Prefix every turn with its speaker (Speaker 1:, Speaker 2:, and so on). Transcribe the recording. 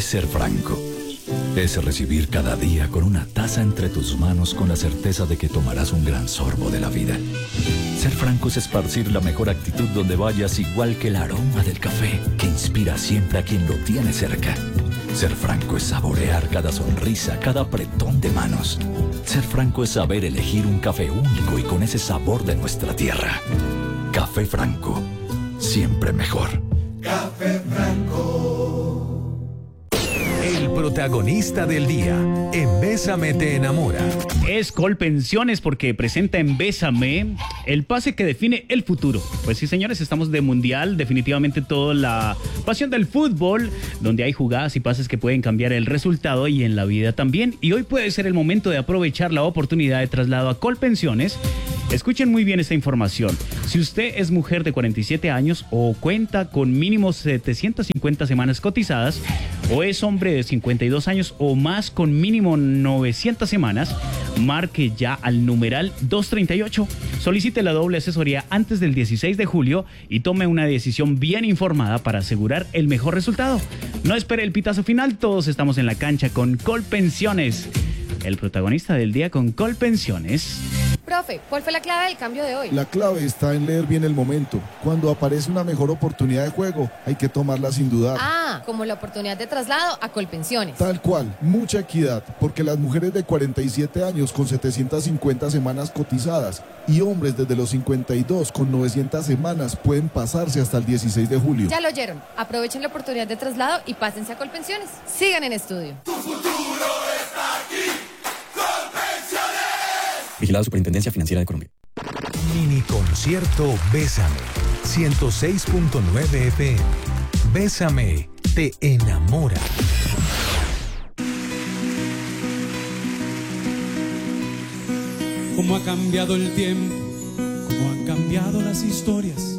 Speaker 1: ser franco. Es recibir cada día con una taza entre tus manos con la certeza de que tomarás un gran sorbo de la vida. Ser franco es esparcir la mejor actitud donde vayas, igual que el aroma del café que inspira siempre a quien lo tiene cerca. Ser franco es saborear cada sonrisa, cada apretón de manos. Ser franco es saber elegir un café único y con ese sabor de nuestra tierra. Café Franco, siempre mejor.
Speaker 2: Café Franco.
Speaker 3: El protagonista del día en Bésame te enamora
Speaker 4: es Colpensiones, porque presenta en Bésame el pase que define el futuro. Pues sí, señores, estamos de mundial, definitivamente toda la pasión del fútbol, donde hay jugadas y pases que pueden cambiar el resultado y en la vida también. Y hoy puede ser el momento de aprovechar la oportunidad de traslado a Colpensiones. Escuchen muy bien esta información. Si usted es mujer de 47 años o cuenta con mínimo 750 semanas cotizadas, o es hombre de 52 años o más con mínimo 900 semanas, marque ya al numeral 238. Solicite la doble asesoría antes del 16 de julio y tome una decisión bien informada para asegurar el mejor resultado. No espere el pitazo final, todos estamos en la cancha con Colpensiones. El protagonista del día con Colpensiones.
Speaker 5: Profe, ¿cuál fue la clave del cambio de hoy?
Speaker 6: La clave está en leer bien el momento. Cuando aparece una mejor oportunidad de juego, hay que tomarla sin dudar.
Speaker 5: Ah, como la oportunidad de traslado a Colpensiones.
Speaker 6: Tal cual, mucha equidad, porque las mujeres de 47 años con 750 semanas cotizadas y hombres desde los 52 con 900 semanas pueden pasarse hasta el 16 de julio.
Speaker 5: Ya lo oyeron. Aprovechen la oportunidad de traslado y pásense a Colpensiones. Sigan en estudio.
Speaker 2: Tu futuro está aquí.
Speaker 7: Vigilado Superintendencia Financiera de Colombia.
Speaker 3: Mini concierto Bésame 106.9 FM. Bésame te enamora.
Speaker 8: Cómo ha cambiado el tiempo, cómo han cambiado las historias.